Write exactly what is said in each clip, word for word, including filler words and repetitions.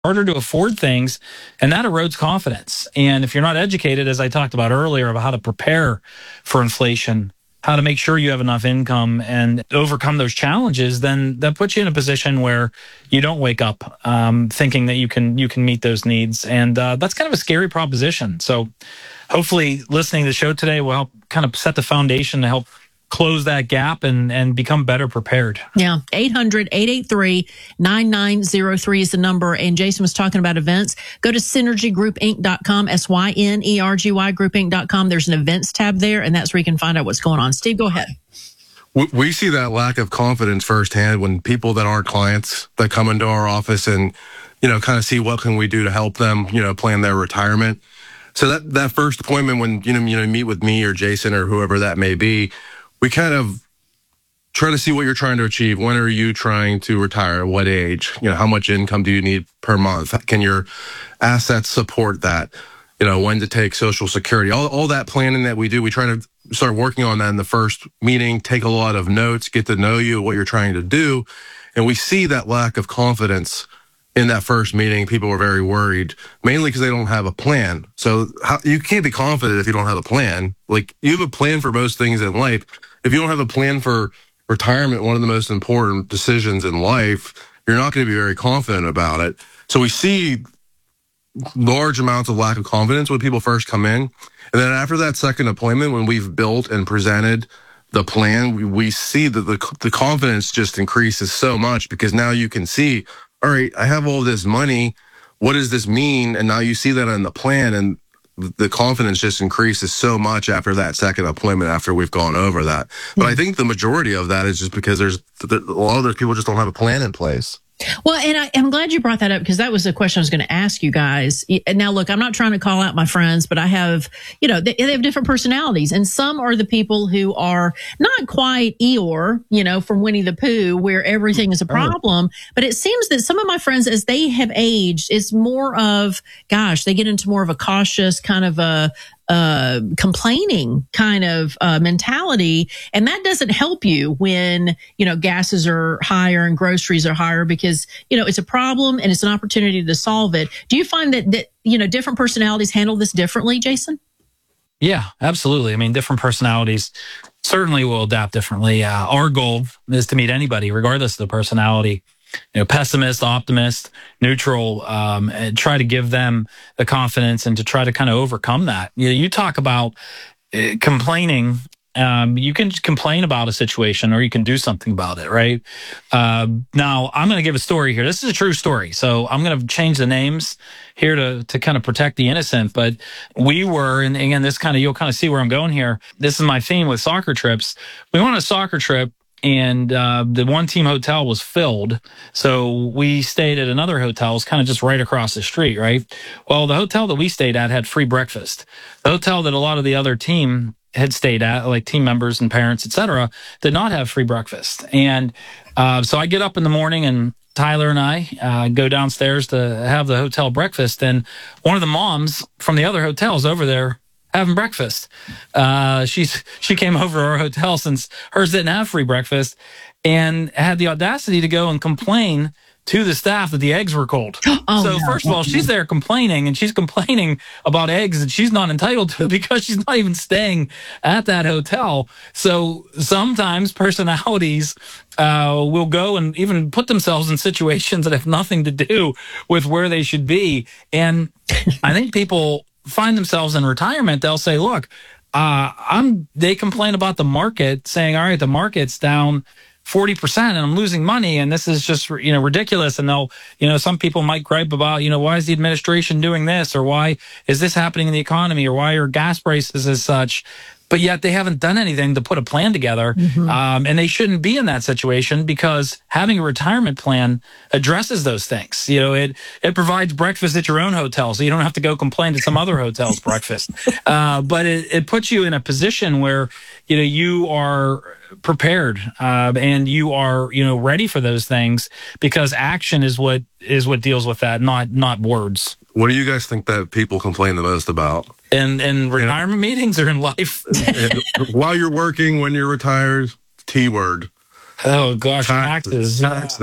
harder to afford things, and that erodes confidence. And if you're not educated, as I talked about earlier, about how to prepare for inflation, how to make sure you have enough income and overcome those challenges, then that puts you in a position where you don't wake up um, thinking that you can you can meet those needs. And uh, that's kind of a scary proposition. So hopefully listening to the show today will help kind of set the foundation to help close that gap and, and become better prepared. Yeah. eight hundred, eight eight three, nine nine zero three is the number. And Jason was talking about events. Go to synergy group inc dot com, S Y N E R G Y group inc dot com. There's an events tab there, and that's where you can find out what's going on. Steve, go ahead. We see that lack of confidence firsthand when people that aren't clients that come into our office and, you know, kind of see what can we do to help them, you know, plan their retirement. So that, that first appointment when, you know, you know, meet with me or Jason or whoever that may be, we kind of try to see what you're trying to achieve. When are you trying to retire? At what age? You know, how much income do you need per month? Can your assets support that? You know, when to take Social Security? All, all that planning that we do, we try to start working on that in the first meeting, take a lot of notes, get to know you, what you're trying to do. And we see that lack of confidence in that first meeting. People were very worried, mainly because they don't have a plan. So how, you can't be confident if you don't have a plan. Like, you have a plan for most things in life. If you don't have a plan for retirement, one of the most important decisions in life, you're not going to be very confident about it. So we see large amounts of lack of confidence when people first come in. And then after that second appointment, when we've built and presented the plan, we, we see that the, the confidence just increases so much, because now you can see, all right, I have all this money. What does this mean? And now you see that in the plan, and the confidence just increases so much after that second appointment, after we've gone over that. But I think the majority of that is just because there's a lot of those people just don't have a plan in place. Well, and I, I'm glad you brought that up, because that was the question I was going to ask you guys. Now, look, I'm not trying to call out my friends, but I have, you know, they, they have different personalities. And some are the people who are not quite Eeyore, you know, from Winnie the Pooh, where everything is a problem. But it seems that some of my friends, as they have aged, it's more of, gosh, they get into more of a cautious kind of a, uh, complaining kind of uh, mentality. And that doesn't help you when, you know, gases are higher and groceries are higher, because, you know, it's a problem and it's an opportunity to solve it. Do you find that, that, you know, different personalities handle this differently, Jason? Yeah, absolutely. I mean, different personalities certainly will adapt differently. Uh, our goal is to meet anybody, regardless of the personality. You know, pessimist, optimist, neutral, um, and try to give them the confidence and to try to kind of overcome that. You know, you talk about uh, complaining. Um, you can just complain about a situation, or you can do something about it, right? Uh, now, I'm going to give a story here. This is a true story. So I'm going to change the names here to, to kind of protect the innocent. But we were, and again, this kind of, you'll kind of see where I'm going here. This is my theme with soccer trips. We went on a soccer trip, and uh, the one team hotel was filled. So we stayed at another hotel. It's kind of just right across the street, right? Well, the hotel that we stayed at had free breakfast. The hotel that a lot of the other team had stayed at, like team members and parents, et cetera, did not have free breakfast. And uh, so I get up in the morning, and Tyler and I uh, go downstairs to have the hotel breakfast. And one of the moms from the other hotel is over there having breakfast. Uh, she's, she came over to our hotel since hers didn't have free breakfast, and had the audacity to go and complain to the staff that the eggs were cold. Oh, so no. First of all, she's there complaining, and she's complaining about eggs that she's not entitled to because she's not even staying at that hotel. So sometimes personalities uh, will go and even put themselves in situations that have nothing to do with where they should be. And I think people find themselves in retirement. They'll say, look, uh, I'm, they complain about the market, saying, all right, the market's down forty percent and I'm losing money, and this is just, you know, ridiculous. And they'll, you know, some people might gripe about, you know, why is the administration doing this, or why is this happening in the economy, or why are gas prices as such? But yet they haven't done anything to put a plan together. Mm-hmm. Um, and they shouldn't be in that situation, because having a retirement plan addresses those things. You know, it, it provides breakfast at your own hotel, so you don't have to go complain to some other hotel's breakfast. Uh, but it, it puts you in a position where, you know, you are prepared, uh, and you are, you know, ready for those things, because action is what, is what deals with that, not, not words. What do you guys think that people complain the most about? In, in retirement yeah. meetings or in life? While you're working, when you're retired, T word. Oh, gosh, taxes. Taxes.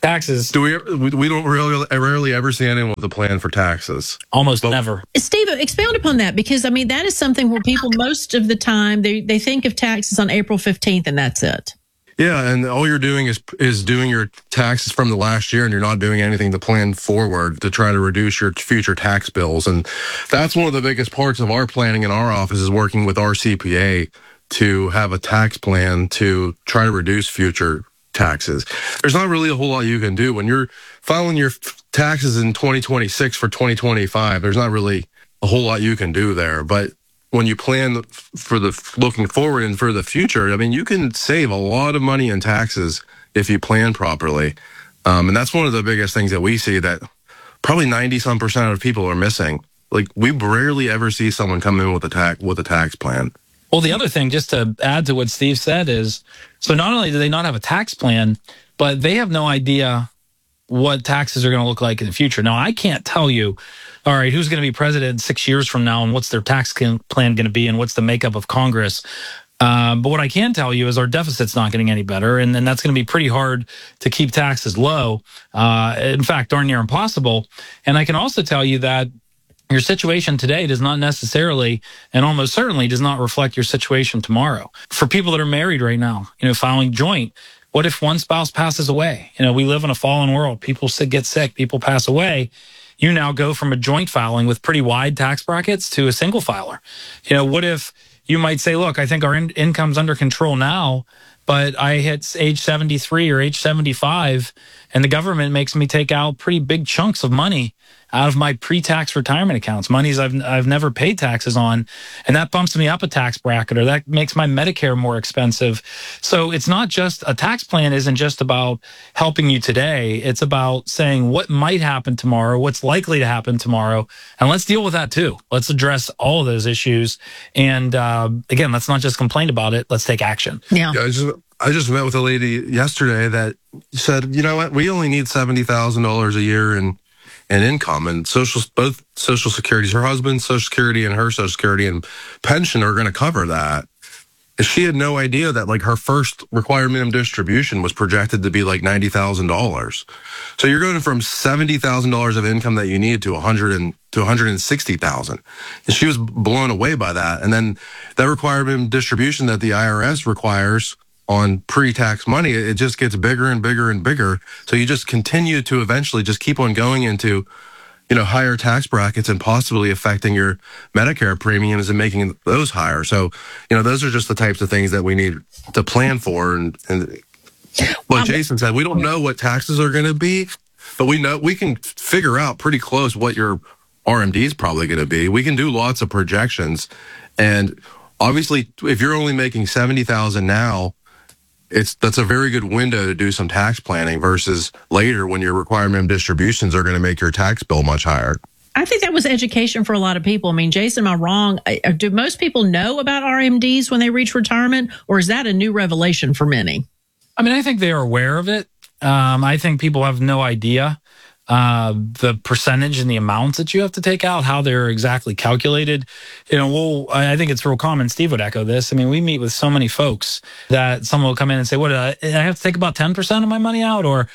taxes. Do we? We we don't really rarely ever see anyone with a plan for taxes. Almost But- never. Steve, expound upon that, because I mean that is something where people most of the time they, they think of taxes on April fifteenth and that's it. Yeah, and all you're doing is is doing your taxes from the last year, and you're not doing anything to plan forward to try to reduce your future tax bills. And that's one of the biggest parts of our planning in our office is working with our C P A to have a tax plan to try to reduce future taxes. There's not really a whole lot you can do when you're filing your taxes in twenty twenty-six for twenty twenty-five. There's not really a whole lot you can do there, but when you plan for the looking forward and for the future, I mean, you can save a lot of money in taxes if you plan properly. Um, and that's one of the biggest things that we see that probably ninety some percent of people are missing. Like we rarely ever see someone come in with a tax, with a tax plan. Well, the other thing, just to add to what Steve said, is so not only do they not have a tax plan, but they have no idea what taxes are going to look like in the future. Now, I can't tell you, all right, who's going to be president six years from now and what's their tax plan going to be and what's the makeup of Congress. Uh, but what I can tell you is our deficit's not getting any better, and then that's going to be pretty hard to keep taxes low. Uh, in fact, darn near impossible. And I can also tell you that your situation today does not necessarily and almost certainly does not reflect your situation tomorrow. For people that are married right now, you know, filing joint, what if one spouse passes away? You know, we live in a fallen world. People get sick, people pass away. You now go from a joint filing with pretty wide tax brackets to a single filer. You know, what if you might say, look, I think our in- income's under control now, but I hit age seventy-three or age seventy-five, and the government makes me take out pretty big chunks of money out of my pre-tax retirement accounts, monies I've I've never paid taxes on, and that bumps me up a tax bracket, or that makes my Medicare more expensive. So it's not just a tax plan isn't just about helping you today. It's about saying what might happen tomorrow, what's likely to happen tomorrow, and let's deal with that too. Let's address all of those issues, and uh, again, let's not just complain about it. Let's take action. Yeah. Yeah, I just I just met with a lady yesterday that said, you know what, we only need seventy thousand dollars a year in and income, and social, both social securities, her husband's social security and her social security and pension are going to cover that. And she had no idea that like her first required minimum distribution was projected to be like ninety thousand dollars. So you're going from seventy thousand dollars of income that you need to one hundred and to one hundred sixty thousand. And she was blown away by that. And then that required minimum distribution that the I R S requires on pre-tax money, it just gets bigger and bigger and bigger. So you just continue to eventually just keep on going into, you know, higher tax brackets and possibly affecting your Medicare premiums and making those higher. So, you know, those are just the types of things that we need to plan for. And, and like Jason said, we don't know what taxes are going to be, but we know we can figure out pretty close what your R M D is probably going to be. We can do lots of projections. And obviously, if you're only making seventy thousand now, it's that's a very good window to do some tax planning versus later when your required minimum distributions are going to make your tax bill much higher. I think that was education for a lot of people. I mean, Jason, am I wrong? Do most people know about R M Ds when they reach retirement, or is that a new revelation for many? I mean, I think they are aware of it. Um, I think people have no idea uh, the percentage and the amounts that you have to take out, how they're exactly calculated. You know, well, I think it's real common. Steve would echo this. I mean, we meet with so many folks that someone will come in and say, what, I, I have to take about ten percent of my money out, or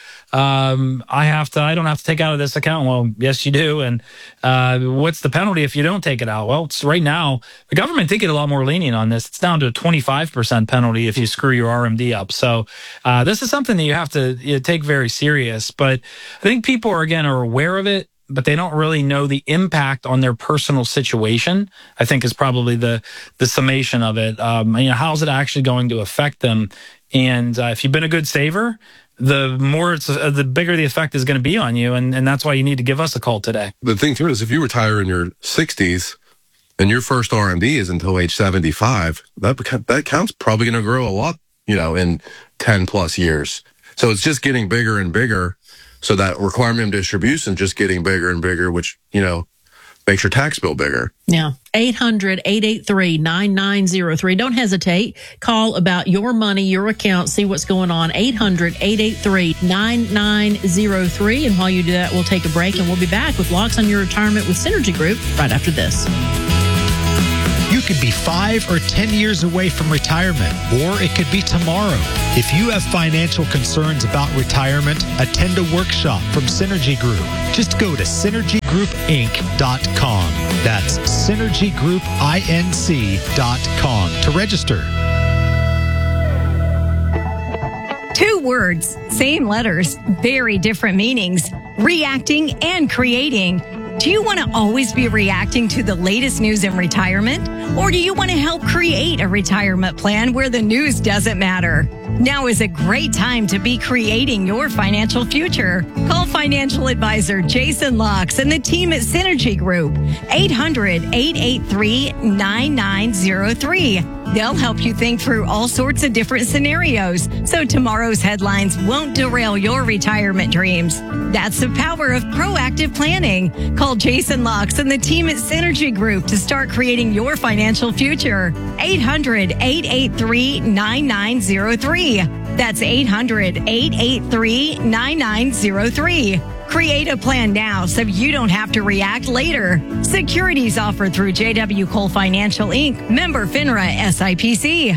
um, I have to, I don't have to take out of this account. Well, yes, you do. And uh, what's the penalty if you don't take it out? Well, it's right now, the government did get a lot more lenient on this. It's down to a twenty-five percent penalty if you screw your R M D up. So uh, this is something that you have to you know, take very serious. But I think people are, again, are aware of it, but they don't really know the impact on their personal situation, I think is probably the the summation of it. Um, you know, how's it actually going to affect them? And uh, if you've been a good saver, the more it's, uh, the bigger the effect is going to be on you. And, and that's why you need to give us a call today. The thing too is if you retire in your sixties and your first R M D is until age seventy-five, that, that account's probably going to grow a lot, you know, in ten plus years. So it's just getting bigger and bigger. So that requirement distribution just getting bigger and bigger, which, you know, makes your tax bill bigger. Yeah. eight hundred, eight eight three, nine nine zero three. Don't hesitate. Call about your money, your account, see what's going on. eight hundred, eight eight three, nine nine zero three. And while you do that, we'll take a break and we'll be back with Locks on Your Retirement with Synergy Group right after this. You could be five or ten years away from retirement, or it could be tomorrow. If you have financial concerns about retirement, attend a workshop from Synergy Group. Just go to synergy group inc dot com. That's synergy group inc dot com to register. Two words, same letters, very different meanings. Reacting and creating. Do you want to always be reacting to the latest news in retirement? Or do you want to help create a retirement plan where the news doesn't matter? Now is a great time to be creating your financial future. Call financial advisor Jason Locks and the team at Synergy Group, eight hundred, eight eight three, nine nine zero three. They'll help you think through all sorts of different scenarios so tomorrow's headlines won't derail your retirement dreams. That's the power of proactive planning. Call Jason Locks and the team at Synergy Group to start creating your financial future. eight hundred, eight eight three, nine nine zero three. That's eight hundred, eight eight three, nine nine zero three. Create a plan now so you don't have to react later. Securities offered through J W Cole Financial Incorporated. Member FINRA S I P C.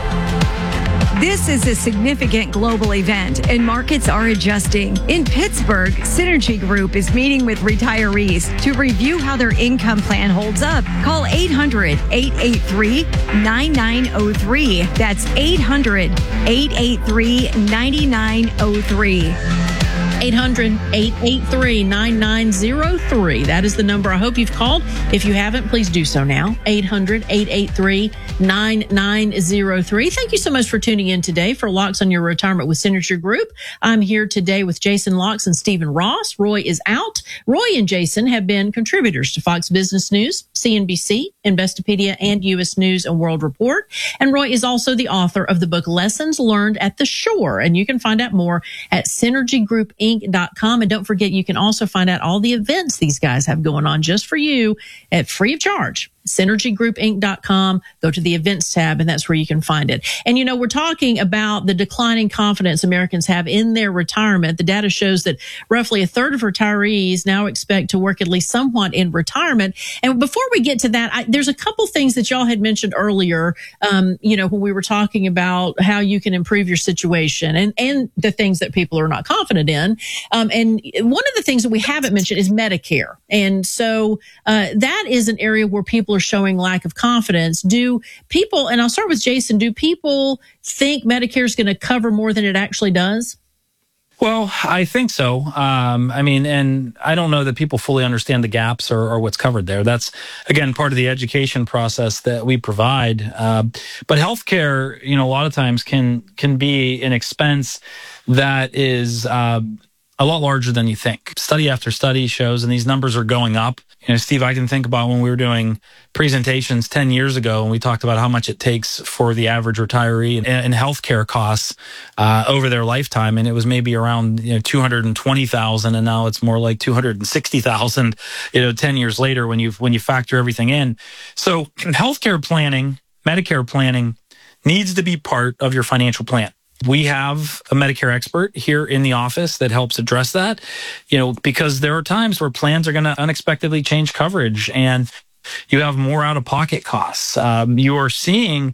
This is a significant global event and markets are adjusting. In Pittsburgh, Synergy Group is meeting with retirees to review how their income plan holds up. Call eight hundred, eight eight three, nine nine zero three. That's eight hundred, eight eight three, nine nine zero three. eight hundred, eight eight three, nine nine zero three. That is the number I hope you've called. If you haven't, please do so now. eight hundred, eight eight three, nine nine zero three. Thank you so much for tuning in today for Locks on Your Retirement with Synergy Group. I'm here today with Jason Locks and Stephen Ross. Roy is out. Roy and Jason have been contributors to Fox Business News, C N B C, Investopedia, and U S News and World Report. And Roy is also the author of the book Lessons Learned at the Shore. And you can find out more at synergy group inc dot com. And don't forget, you can also find out all the events these guys have going on just for you at free of charge. synergy group inc dot com. Go to the events tab, and that's where you can find it. And, you know, we're talking about the declining confidence Americans have in their retirement. The data shows that roughly a third of retirees now expect to work at least somewhat in retirement. And before we get to that, I, there's a couple things that y'all had mentioned earlier, um, you know, when we were talking about how you can improve your situation and, and the things that people are not confident in. Um, and one of the things that we haven't mentioned is Medicare. And so uh, that is an area where people are showing lack of confidence. Do people, and I'll start with Jason, do people think Medicare is going to cover more than it actually does? Well, I think so. Um, I mean, and I don't know that people fully understand the gaps or, or what's covered there. That's, again, part of the education process that we provide. Uh, but healthcare, you know, a lot of times can can be an expense that is uh, a lot larger than you think. Study after study shows, and these numbers are going up. You know, Steve, I can think about when we were doing presentations ten years ago, and we talked about how much it takes for the average retiree in, in healthcare costs uh, over their lifetime, and it was maybe around you know two hundred twenty thousand, and now it's more like two hundred sixty thousand. You know, ten years later when you when you factor everything in. So, healthcare planning, Medicare planning, needs to be part of your financial plan. We have a Medicare expert here in the office that helps address that, you know, because there are times where plans are going to unexpectedly change coverage and you have more out-of-pocket costs. Um, you are seeing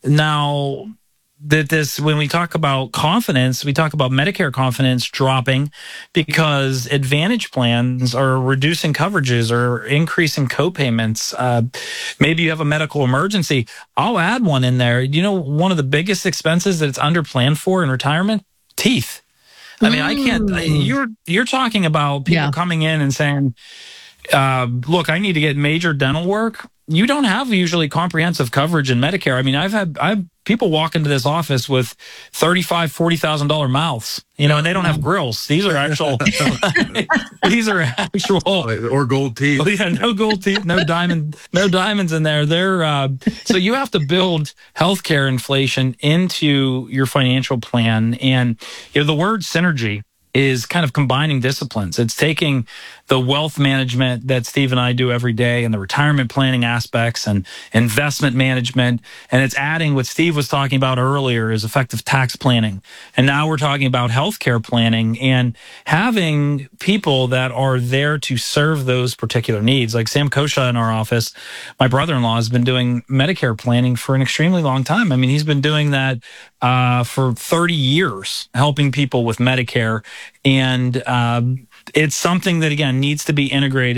now that this, when we talk about confidence, we talk about Medicare confidence dropping because Advantage plans are reducing coverages or increasing copayments. Uh, maybe you have a medical emergency. I'll add one in there. You know, one of the biggest expenses that it's underplanned for in retirement? Teeth. I mean, I can't, you're, you're talking about people Yeah. coming in and saying, uh, look, I need to get major dental work. You don't have usually comprehensive coverage in Medicare. I mean, I've had I've people walk into this office with thirty-five, forty thousand dollar mouths, you know, and they don't have grills. These are actual. These are actual. Or gold teeth. Oh, yeah, no gold teeth, no diamond, no diamonds in there. They're uh, so you have to build healthcare inflation into your financial plan, and you know the word synergy is kind of combining disciplines. It's taking the wealth management that Steve and I do every day and the retirement planning aspects and investment management. And it's adding what Steve was talking about earlier is effective tax planning. And now we're talking about healthcare planning and having people that are there to serve those particular needs. Like Sam Kosha in our office, my brother-in-law has been doing Medicare planning for an extremely long time. I mean, he's been doing that uh, for thirty years, helping people with Medicare. And um, it's something that, again, needs to be integrated